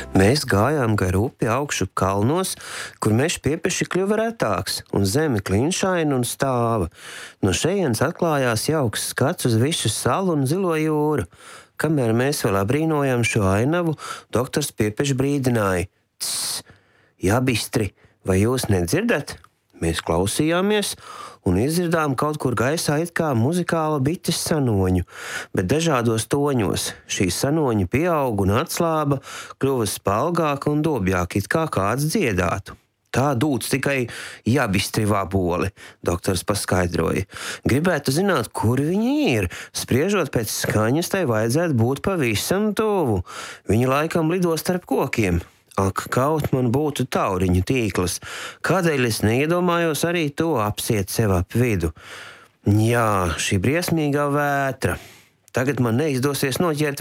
Mēs gājām gar upi augšu kalnos, kur meža piepeši kļuva retāks un zeme klinšaina un stāva. No šejienes atklājās jauks skats uz visu salu un zilo jūru. Kamēr mēs vēl abrīnojam šo ainavu, doktors piepeši brīdināja: "Tss, jābistri, vai jūs nedzirdat?" Mēs klausījāmies un izdzirdām kaut kur gaisā it kā muzikāla bites sanoņu, bet dažādos toņos. Šī sanoņa pieauga un atslāba, kļuva spalgāka un dobjāka, it kā kāds dziedātu. Tā dūts tikai jābistri vaboli, doktors paskaidroja. Gribētu zināt, kur viņi ir. Spriežot pēc skaņas, tai vajadzētu būt pavisam tuvu. Viņi laikam lido starp kokiem. Ak, kaut man būtu tauriņu tīkls. Kādēļ es neiedomājos arī to apsiet sev ap vidu? Jā, šī briesmīgā vētra. Tagad man neizdosies noķert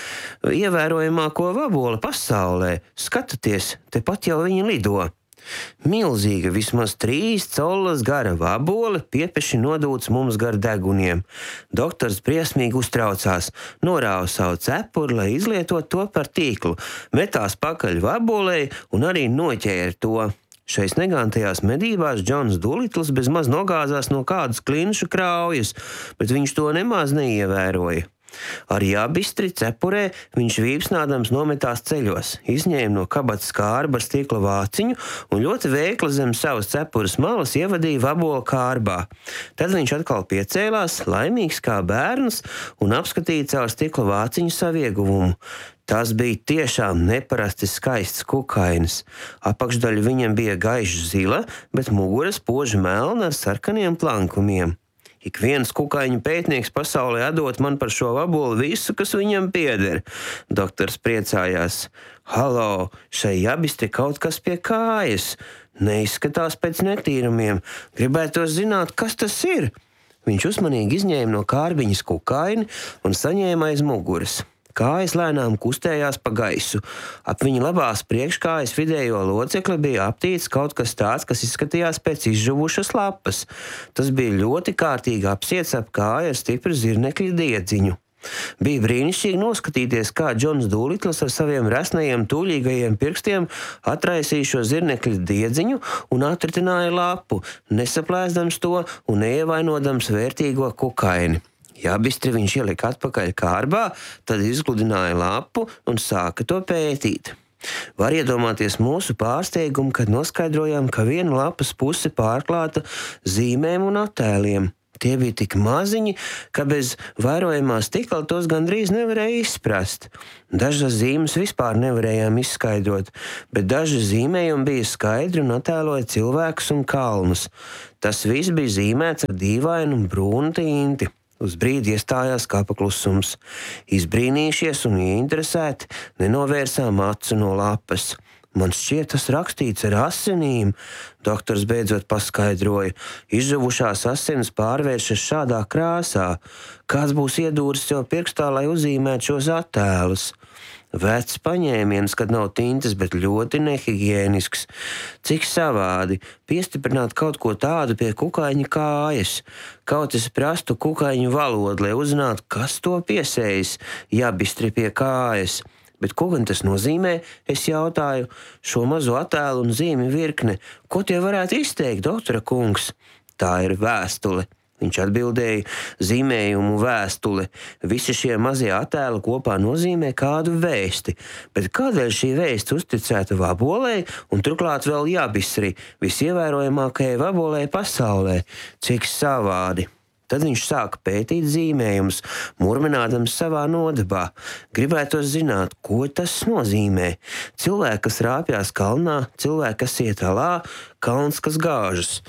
visievērojamāko vaboli pasaulē. Skatieties, tepat jau viņi lido. Milzīga, vismaz 3 collas gara vabole piepeši nodūts mums gar deguniem. Doktors briesmīgi uztraucās, norāva savu cepuri, lai izlietotu to par tīklu, metās pakaļ vabolei un arī noķēra to. Šais negantajās medībās Džons Dulitls bezmaz nogāzās no kādas klinšu kraujas, bet viņš to nemaz neievēroja. Ar jābistri cepurē viņš vīpsnādams nometās ceļos, izņēma no kabatas kārba ar stikla vāciņu un ļoti veikli zem savas cepuras malas ievadīja vabolu kārbā. Tad viņš atkal piecēlās, laimīgs kā bērns, un apskatīja caur stikla vāciņu savu ieguvumu. Tas bija tiešām neparasti skaists kukainis. Apakšdaļa viņam bija gaiši zila, bet mugura spoži melna ar sarkaniem plankumiem. Ik viens kukaiņu pētnieks pasaulē atdot man par šo vaboli visu, kas viņam pieder. Doktors priecājās. Halo, šai jābistri kaut kas pie kājas. Neizskatās pēc netīrumiem. Gribētos zināt, kas tas ir. Viņš uzmanīgi izņēma no kārbiņas kukaini un saņēma aiz muguras. Kājas lēnām kustējās pa gaisu. Ap viņa labās priekškājas vidējo locekli bija aptīts kaut kas tāds, kas izskatījās pēc izžuvušas lapas. Tas bija ļoti kārtīgi apsiets ap kāju ar stipru zirnekļa diedziņu. Bija brīnišķīgi noskatīties, kā Džons Dulitls ar saviem resnajiem tūļīgajiem pirkstiem atraisīja šo zirnekļa diedziņu un atritināja lapu, nesaplēsdams to un neievainodams vērtīgo kukaini. Jābistri viņš ielika atpakaļ kārbā, tad izgludināja lapu un sāka to pētīt. Var iedomāties mūsu pārsteigumu, kad noskaidrojām, ka viena lapas puse pārklāta zīmēm un attēliem. Tie bija tik maziņi, ka bez vērojamā stikla tos gandrīz nevarēja izprast. Dažas zīmes vispār nevarējām izskaidrot, bet daži zīmējumi bija skaidri un attēloja cilvēkus un kalnus. Tas viss bija zīmēts ar dīvainu un brūnu tinti. Uz brīdi iestājās kā paklusums. Izbrīnījušies un ieinteresēti, nenovērsām acu no lapas. Man šķiet, tas rakstīts ar asinīm, doktors beidzot paskaidroja. Izžuvušās asinis pārvēršas šādā krāsā. Kāds būs iedūris sev pirkstā, lai uzzīmētu šos attēlus? Vecs paņēmiens, kad nav tintes, bet ļoti nehigiēnisks. Cik savādi piestiprināt kaut ko tādu pie kukaiņa kājas. Kaut es prastu kukaiņu valodu, lai uzzinātu, kas to piesējis, jābistri pie kājas. Bet ko gan tas nozīmē? Es jautāju. Šo mazo attēlu un zīmi virkne. Ko tie varētu izteikt, doktora kungs? Tā ir vēstule. Viņš atbildēja: zīmējumu vēstule. Visi šie mazie attēli kopā nozīmē kādu vēsti. Bet kādēļ šī vēsts uzticēta vabolei un turklāt vēl jābistri, visievērojamākajai vabolei pasaulē? Cik savādi! Tad viņš sāka pētīt zīmējumus, murminādams savā nodabā. Gribētos zināt, ko tas nozīmē. Cilvēki, kas rāpjās kalnā, cilvēki, kas iet alā, kalns, kas gāžas.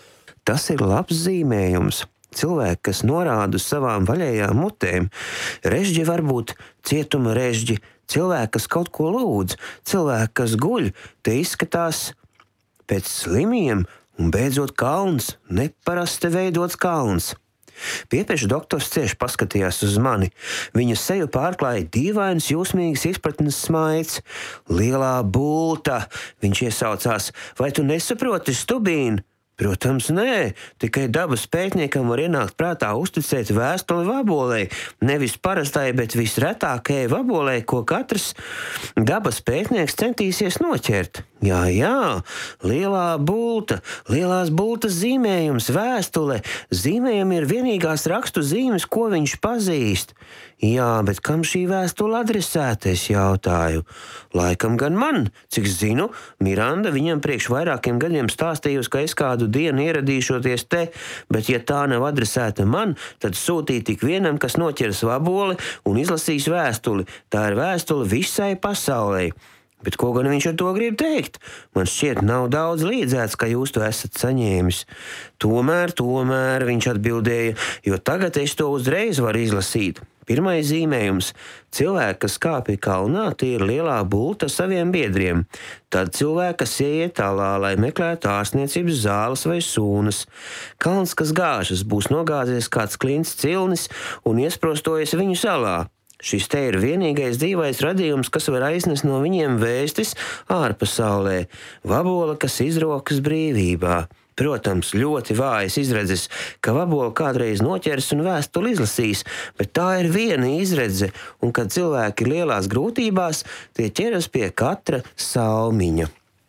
Tas ir labs zīmējums. Cilvēki, kas norāda uz savām vaļējām mutēm. Režģi var būt cietuma režģi. Cilvēki, kas kaut ko lūdz. Cilvēki, kas guļ. Te izskatās pēc slimiem un beidzot kalns. Neparasti veidots kalns. Piepeši doktors cieši paskatījās uz mani. Viņa seju pārklāja dīvains, jūsmīgas izpratnes smaids. Lielā bulta, viņš iesaucās. Vai tu nesaproti, stubīn? Protams, nē, tikai dabas pētniekam var ienākt prātā uzticēt vēstuli vabolei, nevis parastai, bet visretākajai vabolei, ko katrs dabas pētnieks centīsies noķert. Jā, lielā bulta, lielās bultas zīmējums, vēstule, zīmējumi ir vienīgās rakstu zīmes, ko viņš pazīst. Jā, bet kam šī vēstule adresēta, es jautāju. Laikam gan man, cik zinu, Miranda viņam priekš vairākiem gadiem stāstījusi, ka es kādu dienu ieradīšoties te, bet ja tā nav adresēta man, tad sūtīt tik vienam, kas noķers vaboli un izlasīs vēstuli. Tā ir vēstule visai pasaulei. Bet ko gan viņš ar to grib teikt? Man šķiet, nav daudz līdzēts, ka jūs to esat saņēmis. Tomēr, viņš atbildēja, jo tagad es to uzreiz varu izlasīt. Pirmais zīmējums – cilvēki, kas kāpj kalnā, tie ir lielā bulta saviem biedriem. Tad cilvēki, kas ieiet tālā, lai meklētu ārstniecības zāles vai sūnas. Kalns, kas gāžas, būs nogāzies kāds klints cilnis un iesprostojas viņu salā. Šis te ir vienīgais dzīvais radījums, kas var aiznest no viņiem vēstis ārpasaulē. Vabola, kas izrokas brīvībā. Protams, ļoti vājas izredzes, ka vabola kādreiz noķers un vēstuli izlasīs, bet tā ir viena izredze, un kad cilvēki ir lielās grūtībās, tie ķeras pie katra salmiņa.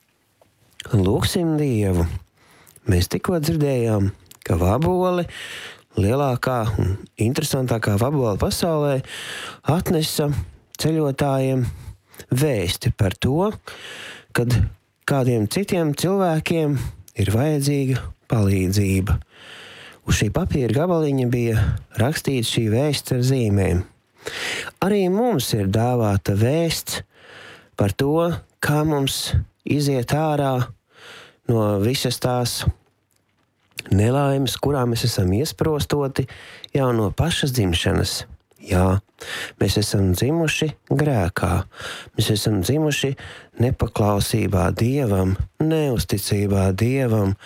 Lūksim Dievu. Mēs tikko dzirdējām, ka vabole, lielākā un interesantākā vabola pasaulē, atnesa ceļotājiem vēsti par to, kad kādiem citiem cilvēkiem ir vajadzīga palīdzība. Uz šī papīra gabaliņa bija rakstīta šī vēsts ar zīmēm. Arī mums ir dāvāta vēsts par to, kā mums iziet ārā no visas tās nelaimes, kurā mēs esam iesprostoti jau no pašas dzimšanas. Jā, mēs esam dzimuši grēkā, mēs esam dzimuši nepaklausībā Dievam, neusticībā Dievam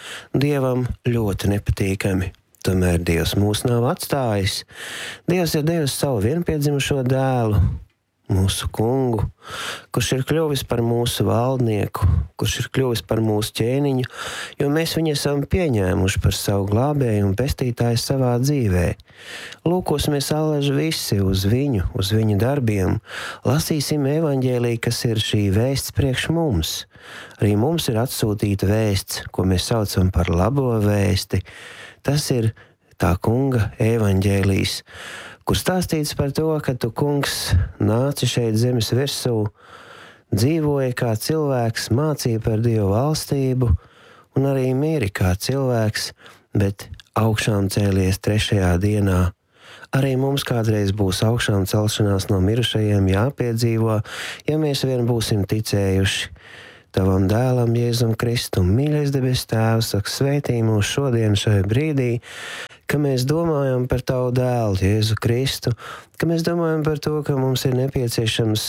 ļoti nepatīkami. Tomēr Dievs mūs nav atstājis. Dievs ir devis savu vienpiedzimušo dēlu, mūsu kungu, kurš ir kļuvis par mūsu valdnieku, kurš ir kļuvis par mūsu ķēniņu, jo mēs viņu esam pieņēmuši par savu glābēju un pestītāju savā dzīvē. Lūkosimies allaž visi uz viņu darbiem, lasīsim evaņģēliju, kas ir šī vēsts priekš mums. Arī mums ir atsūtīta vēsts, ko mēs saucam par labo vēsti. Tas ir tā kunga evaņģēlijs, kur stāstīts par to, ka tu, kungs, nāci šeit zemes virsū, dzīvoja kā cilvēks, mācīja par Dievu valstību un arī miri kā cilvēks, bet augšām cēlies 3. dienā. Arī mums kādreiz būs augšām celšanās no mirušajiem jāpiedzīvo, ja mēs vien būsim ticējuši. Tavam dēlam Jēzum Kristum, mīļais debes Tēvs, svētī mūs šodien šajā brīdī, ka mēs domājam par Tavu dēlu, Jēzu Kristu, ka mēs domājam par to, ka mums ir nepieciešams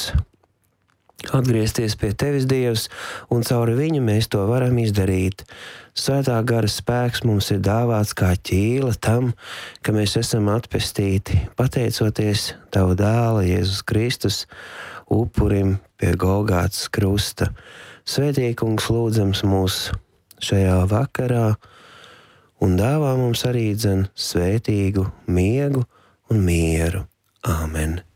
atgriezties pie Tevis, Dievs, un cauri viņu mēs to varam izdarīt. Svētā gara spēks mums ir dāvāts kā ķīla tam, ka mēs esam atpestīti, pateicoties Tavu dēla, Jēzus Kristus, upurim pie Golgātas krusta. Svētī, kungs, lūdzams mūs šajā vakarā, un dāvā mums arī svētīgu miegu un mieru. Āmen.